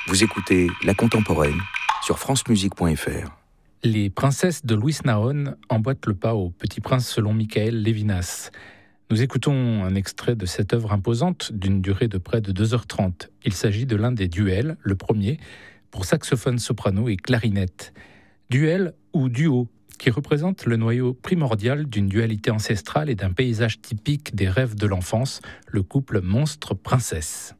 Vous écoutez La Contemporaine sur francemusique.fr. Les princesses de Luis Nahon emboîtent le pas au Petit Prince selon Michael Levinas. Nous écoutons un extrait de cette œuvre imposante d'une durée de près de 2h30. Il s'agit de l'un des duels, le premier, pour saxophone soprano et clarinette. Duel ou duo, qui représente le noyau primordial d'une dualité ancestrale et d'un paysage typique des rêves de l'enfance, le couple monstre-princesse.